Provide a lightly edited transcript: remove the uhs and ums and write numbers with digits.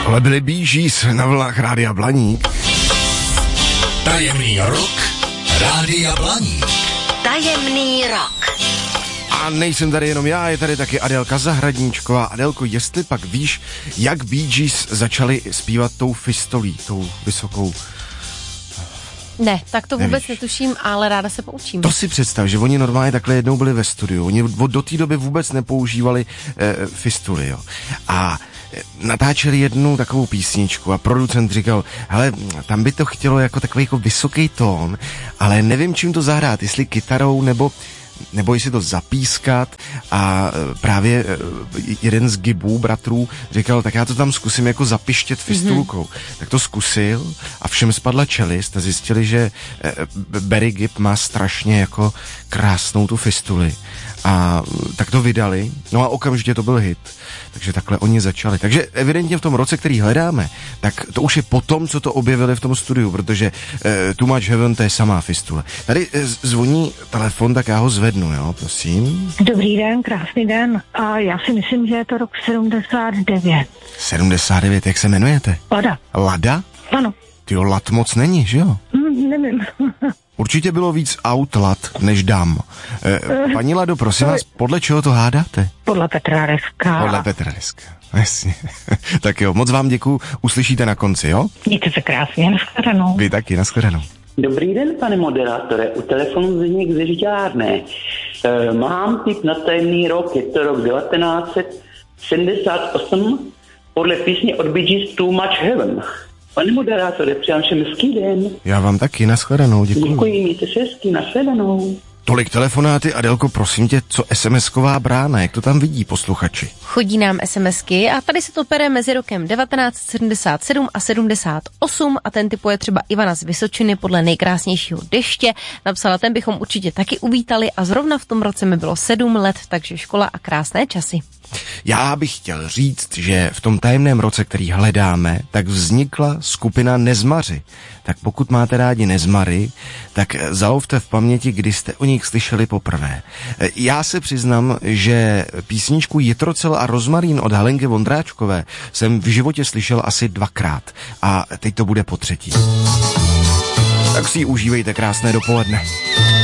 Tohle byly Bee Gees na vlnách Rádia Blaník. Tajemný rok Rádia Blaník. Tajemný rok. A nejsem tady jenom já, je tady taky Adélka Zahradníčková. Adélko, jestli pak víš, jak Bee Gees začali zpívat tou fistolí, tou vysokou... Ne, tak to vůbec netuším, ale ráda se poučím. To si představ, že oni normálně takhle jednou byli ve studiu. Oni do té doby vůbec nepoužívali fistuly, jo. A natáčeli jednu takovou písničku a producent říkal, hele, tam by to chtělo jako takový jako vysoký tón, ale nevím, čím to zahrát, jestli kytarou nebo jestli to zapískat, a právě jeden z Gibbů bratrů říkal, tak já to tam zkusím jako zapištět fistulkou. Tak to zkusil a všem spadla čelist a zjistili, že Barry Gibb má strašně jako krásnou tu fistuli. A tak to vydali, no a okamžitě to byl hit. Takže takhle oni začali. Takže evidentně v tom roce, který hledáme, tak to už je potom, co to objevili v tom studiu, protože Too Much Heaven, to je samá fistule. Tady zvoní telefon, tak já ho zvednu, jo, prosím. Dobrý den, krásný den. A já si myslím, že je to rok 79. 79, jak se jmenujete? Lada. Lada? Ano. Tyjo, lat moc není, že jo? Nevím. Určitě bylo víc aut lat než dam. Paní Lado, prosím vás, podle čeho to hádáte? Podle Petra Reska. Podle Petra Reska, jasně. Tak jo, moc vám děkuju, uslyšíte na konci, jo? Mějte se krásně, nashledanou. Vy taky, nashledanou. Dobrý den, pane moderátore, u telefonu Zdeněk ze Žďárné. Mám tip na tajemný rok, je to rok 1978, podle písně od Bee Gees Too Much Heaven. Pane moderátore, přejám všem hezký den. Já vám taky, nashledanou, děkuji. Děkuji, mějte se hezky, nashledanou. Tolik telefonáty, Adélko, prosím tě, co SMS-ková brána, jak to tam vidí posluchači? Chodí nám SMSky a tady se to pere mezi rokem 1977 a 78 a ten typuje třeba Ivana z Vysočiny podle nejkrásnějšího deště. Napsala, ten bychom určitě taky uvítali a zrovna v tom roce mi bylo 7 let, takže škola a krásné časy. Já bych chtěl říct, že v tom tajemném roce, který hledáme, tak vznikla skupina Nezmaři. Tak pokud máte rádi Nezmary, tak zalovte v paměti, kdy jste o nich slyšeli poprvé. Já se přiznám, že písničku Jitrocel a rozmarín od Helenky Vondráčkové jsem v životě slyšel asi 2krát a teď to bude po třetí. Tak si ji užívejte, krásné dopoledne.